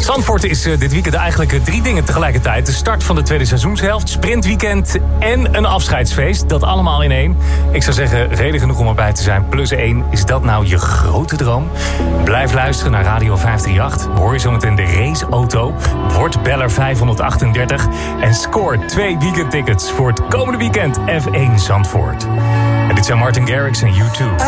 Zandvoort is dit weekend eigenlijk 3 dingen tegelijkertijd. De start van de tweede seizoenshelft, sprintweekend en een afscheidsfeest. Dat allemaal in één. Ik zou zeggen, reden genoeg om erbij te zijn. Plus 1, is dat nou je grote droom? Blijf luisteren naar Radio 538. Hoor je zometeen de raceauto. Word beller 538. En score 2 weekendtickets voor het komende weekend F1 Zandvoort. En dit zijn Martin Garrix en U2.